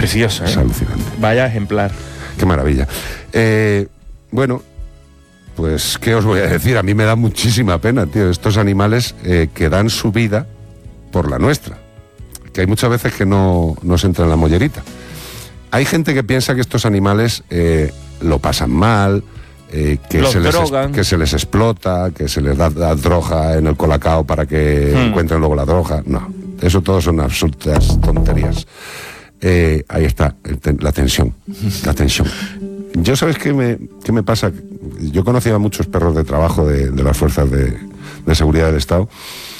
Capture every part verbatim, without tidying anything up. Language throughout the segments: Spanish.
Precioso, ¿eh? Es alucinante. Vaya ejemplar. Qué maravilla. Eh, bueno, pues, ¿qué os voy a decir? A mí me da muchísima pena, tío, estos animales eh, que dan su vida por la nuestra. Que hay muchas veces que no, no se entra en la mollerita. Hay gente que piensa que estos animales eh, lo pasan mal, eh, que, se les es, que se les explota, que se les da, da droga en el colacao para que hmm. encuentren luego la droga. No, eso todo son absolutas tonterías. Eh, ahí está, la tensión, la tensión. Yo, ¿sabes qué me, qué me pasa? Yo conocía a muchos perros de trabajo de, de las fuerzas de, de seguridad del Estado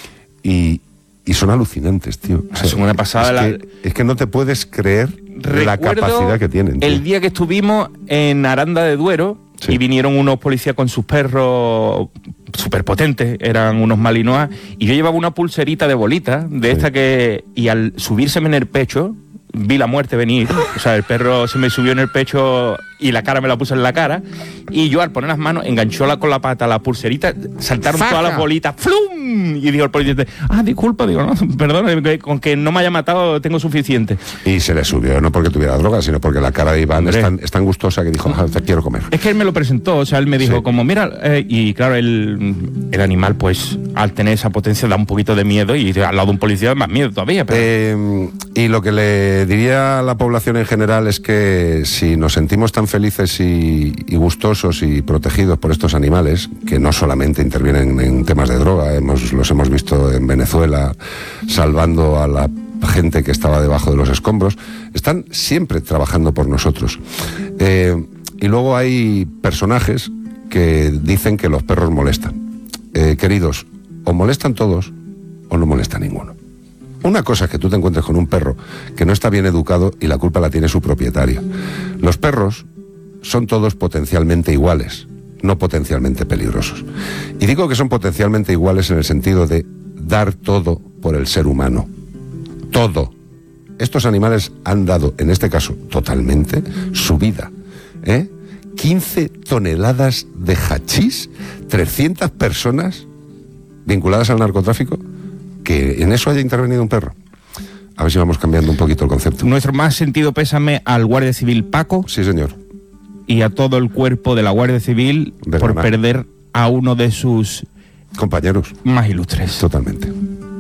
y, y son alucinantes, tío. O sea, es una pasada. Es, la... que, es que no te puedes creer Recuerdo la capacidad que tienen, tío. El día que estuvimos en Aranda de Duero, sí, y vinieron unos policías con sus perros súper potentes, eran unos malinois, y yo llevaba una pulserita de bolita, de sí. esta que... Y al subírseme en el pecho, vi la muerte venir. O sea, el perro se me subió en el pecho y la cara me la puso en la cara, y yo al poner las manos enganchó la, con la pata la pulserita, saltaron ¡Faja! Todas las bolitas, ¡flum! Y dijo el policía, ah, disculpa, digo, no, perdón, con que no me haya matado tengo suficiente. Y se le subió, no porque tuviera droga, sino porque la cara de Iván es tan, es tan gustosa que dijo, ah, te quiero comer. Es que él me lo presentó, o sea, él me dijo, sí, como, mira, eh, y claro, el, el animal, pues, al tener esa potencia da un poquito de miedo, y al lado de un policía más miedo todavía. Pero... Eh, y lo que le diría a la población en general es que si nos sentimos tan felices y, y gustosos y protegidos por estos animales, que no solamente intervienen en temas de droga, hemos, los hemos visto en Venezuela salvando a la gente que estaba debajo de los escombros, están siempre trabajando por nosotros. Eh, y luego hay personajes que dicen que los perros molestan. Eh, queridos, o molestan todos o no molesta ninguno. Una cosa es que tú te encuentres con un perro que no está bien educado y la culpa la tiene su propietario. Los perros son todos potencialmente iguales, no potencialmente peligrosos. Y digo que son potencialmente iguales en el sentido de dar todo por el ser humano. Todo. Estos animales han dado, en este caso, totalmente, su vida. ¿Eh? quince toneladas de hachís, trescientas personas vinculadas al narcotráfico, que en eso haya intervenido un perro. A ver si vamos cambiando un poquito el concepto. Nuestro más sentido pésame al Guardia Civil Paco. Sí, señor. Y a todo el cuerpo de la Guardia Civil de por ganar. Perder a uno de sus compañeros más ilustres. Totalmente.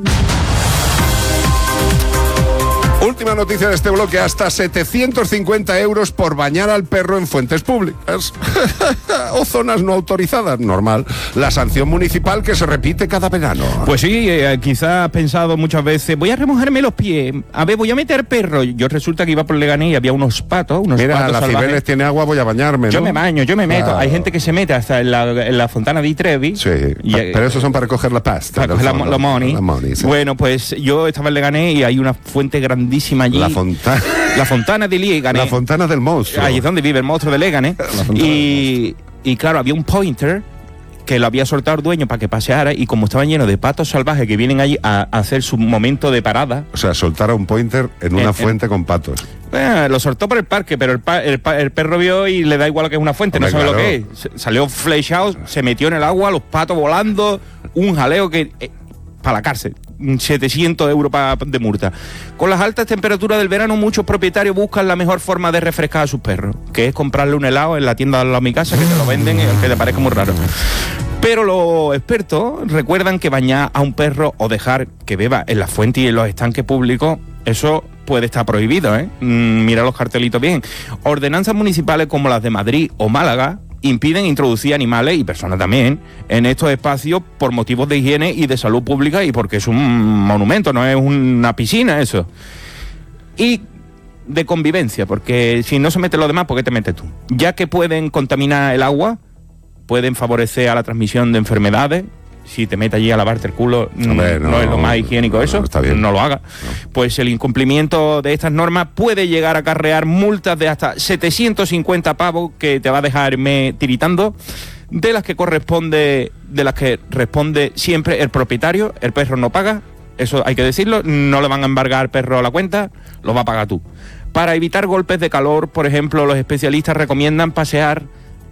Última noticia de este bloque, hasta setecientos cincuenta euros por bañar al perro en fuentes públicas o zonas no autorizadas, normal. La sanción municipal que se repite cada verano. Pues sí, eh, quizá has pensado muchas veces, voy a remojarme los pies, a ver, voy a meter perro. Yo resulta que iba por Leganés y había unos patos, unos Mira, patos la salvajes. Cibeles tiene agua, voy a bañarme, ¿no? Yo me baño, yo me meto. Claro. Hay gente que se mete hasta en la, en la fontana di Trevi. Sí, y, pero esos son para recoger la pasta. Para coger la, la money. La money sí. Bueno, pues yo estaba en Leganés y hay una fuente grandísima allí. La fontana. La fontana de Leganés. La fontana del monstruo. Ahí es donde vive el monstruo de Leganés. Y, y claro, había un pointer que lo había soltado el dueño para que paseara, y como estaban llenos de patos salvajes que vienen allí a, a hacer su momento de parada. O sea, soltar a un pointer en una en, fuente en, con patos. Eh, lo soltó por el parque, pero el, pa, el, el perro vio y le da igual lo que es una fuente. Hombre, no sabe claro. Lo que es. Salió flechado, se metió en el agua, los patos volando, un jaleo que... Eh, para la cárcel, setecientos euros pa, de multa. Con las altas temperaturas del verano, muchos propietarios buscan la mejor forma de refrescar a sus perros, que es comprarle un helado en la tienda de al lado de mi casa, que te lo venden y aunque te parezca muy raro. Pero los expertos recuerdan que bañar a un perro o dejar que beba en la fuente y en los estanques públicos, eso puede estar prohibido, ¿eh? Mm, mira los cartelitos bien. Ordenanzas municipales como las de Madrid o Málaga impiden introducir animales y personas también en estos espacios por motivos de higiene y de salud pública, y porque es un monumento, no es una piscina eso. Y de convivencia, porque si no se meten los demás, ¿por qué te metes tú? Ya que pueden contaminar el agua, pueden favorecer a la transmisión de enfermedades. Si te metes allí a lavarte el culo, Hombre, no, no es lo más higiénico eso, no, está bien. No lo hagas. No. Pues el incumplimiento de estas normas puede llegar a acarrear multas de hasta setecientos cincuenta pavos, que te va a dejarme tiritando, de las que corresponde, de las que responde siempre el propietario. El perro no paga, eso hay que decirlo, no le van a embargar al perro la cuenta, lo va a pagar tú. Para evitar golpes de calor, por ejemplo, los especialistas recomiendan pasear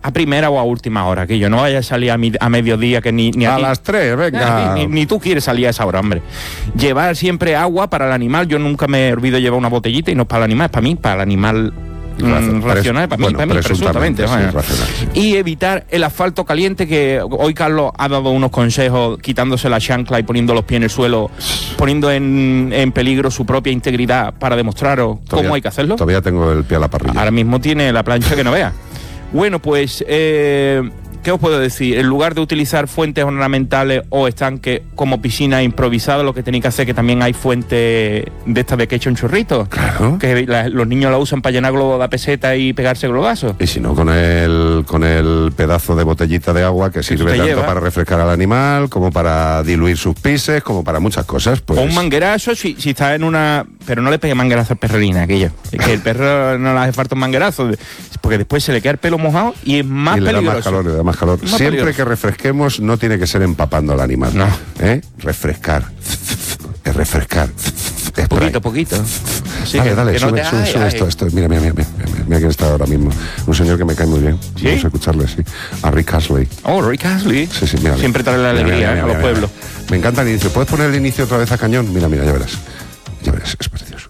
a primera o a última hora, que yo no vaya a salir a, mi, a mediodía, que ni, ni a, a ti. las tres, venga. Ni, ni, ni tú quieres salir a esa hora, hombre. Llevar siempre agua para el animal. Yo nunca me olvido llevar una botellita y no es para el animal, es para mí, para el animal mm, racional, para mí, bueno, para mí, presuntamente. Sí, bueno. racional, sí. Y evitar el asfalto caliente, que hoy Carlos ha dado unos consejos, quitándose la chancla y poniendo los pies en el suelo, poniendo en, en peligro su propia integridad para demostraros Todavía, cómo hay que hacerlo. Todavía tengo el pie a la parrilla. Ahora mismo tiene la plancha que no vea. Bueno, pues, eh, ¿qué os puedo decir? En lugar de utilizar fuentes ornamentales o estanques como piscina improvisada, lo que tenéis que hacer, que también hay fuentes de estas de que echa un chorrito. Claro. Que la, los niños la usan para llenar globos de peseta y pegarse globazos. Y si no, con el, con el pedazo de botellita de agua que sirve tanto lleva. para refrescar al animal, como para diluir sus pises, como para muchas cosas. Pues... O un manguerazo, si, si está en una... Pero no le pegue manguerazo al perrerina, aquello. Es que el perro no le hace falta un manguerazo, porque después se le queda el pelo mojado y es más y le peligroso. da más calor, le da más calor. Más Siempre peligroso. que refresquemos no tiene que ser empapando al animal. No. ¿Eh? Refrescar. Es refrescar. Es Poquito, poquito. Así dale, que- dale, que no sube, te- sube, ay, sube ay. esto, esto. Mira, mira, mira, mira, mira, mira quién está ahora mismo. Un señor que me cae muy bien. ¿Sí? Vamos a escucharle, sí. A Rick Astley. Oh, Rick Astley. Sí, sí, mira. Siempre trae la Mira, alegría mira, mira, eh, a los mira, pueblos. mira. Me encanta el inicio. ¿Puedes poner el inicio otra vez a cañón? Mira, mira, ya verás. Ya verás, es precioso.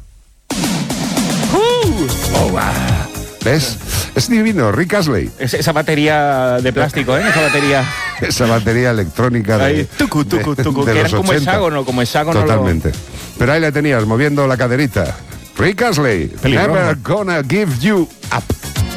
Oh, wow. ¿Ves? Es divino, Rick Astley. Es- esa batería de plástico, ¿eh? Esa batería... Esa batería electrónica de, Ahí, tucu, tucu, de- tucu, de que los eran como ochenta. hexágono, como hexágono. lo- Totalmente. Pero ahí le tenías, moviendo la caderita. Rick Astley, Pelirrojo. never gonna give you up.